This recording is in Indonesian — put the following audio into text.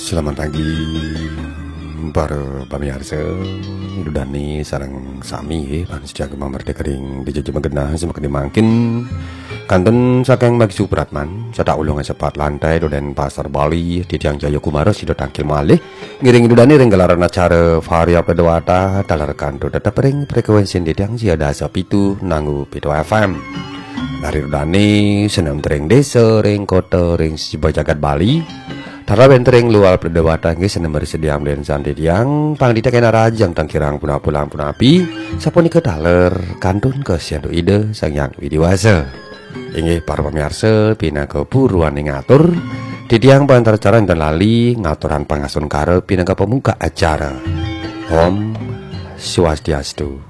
Selamat pagi para pamirsa. Dudani sarang sami pan sejaga merdeka ring dijajah mengenah semakin makin kanten saking bagi Supratman sada ulungan sepat lantai doden pasar Bali di Tiang Jaya Kumara sido tangkil malih ngiring dudani ring gelaran acara Varia Pedawata dalar kanto tetap ring frekuensi di Tiang Jaya dasa pitu nanggu pitu FM dari dudani senam tering desa ring kota ring sebuah jagat Bali. Tara bentering luar Pedawata nggih seneng bersediam den santi tiang pangdita kena rajang tangkirang pulang punapi saponi ke daler kantun ke siandu ide sang yang widiwasa. Inggih para pamirsa pina keburuan ngatur di tiang pantarcaran dan lali ngaturan pangasun karep pina pemuka acara. Om Swastiastu.